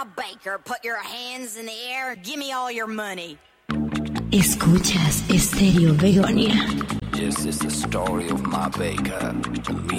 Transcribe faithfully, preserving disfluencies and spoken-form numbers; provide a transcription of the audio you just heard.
baker. Put your hands in the air. Give me all your money. Escuchas Estéreo Begonia. This is the story of my baker.